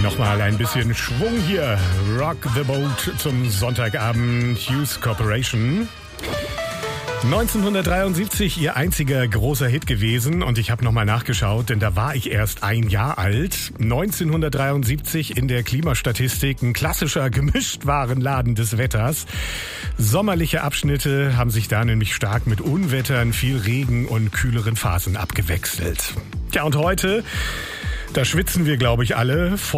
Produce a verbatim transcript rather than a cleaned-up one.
Nochmal ein bisschen Schwung hier. Rock the Boat zum Sonntagabend. Hughes Corporation. neunzehnhundertdreiundsiebzig ihr einziger großer Hit gewesen und ich habe nochmal nachgeschaut, denn da war ich erst ein Jahr alt. neunzehnhundertdreiundsiebzig in der Klimastatistik ein klassischer Gemischtwarenladen des Wetters. Sommerliche Abschnitte haben sich da nämlich stark mit Unwettern, viel Regen und kühleren Phasen abgewechselt. Tja, und heute, da schwitzen wir, glaube ich, alle.